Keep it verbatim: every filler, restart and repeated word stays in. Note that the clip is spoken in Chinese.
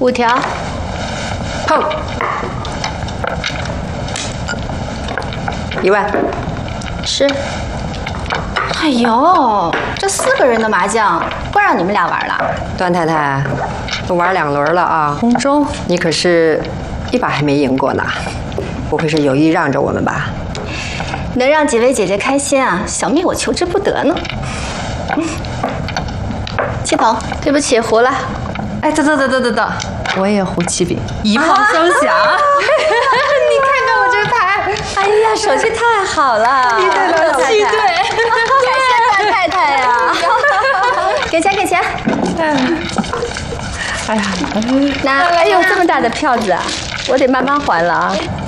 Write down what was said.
五条。 碰。一万。 是。哎呦，这四个人的麻将，光让你们俩玩了。 段太太，都玩两轮了啊。 红中， 你可是一把还没赢过呢，不会是有意让着我们吧？ 能让几位姐姐开心啊，小命我求之不得呢。七筒，对不起，胡了。 哎，等等等等等等，我也胡七饼，一炮双响。啊、你看看我这牌， 哎呀，手气太好了， 一对两七对， 感谢段太太呀！给钱给钱。 哎呀， 那哎呦，这么大的票子啊，我得慢慢还了啊。